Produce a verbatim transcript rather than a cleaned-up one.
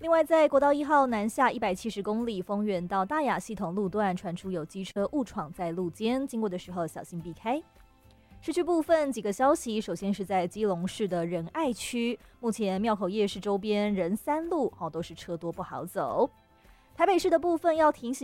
另外，在国道一号南下一百七十公里丰原到大雅系统路段传出有机车误闯在路肩，经过的时候小心避开。市区部分几个消息，首先是在基隆市的仁爱区，目前庙口夜市周边仁三路、哦、都是车多不好走。台北市的部分要提醒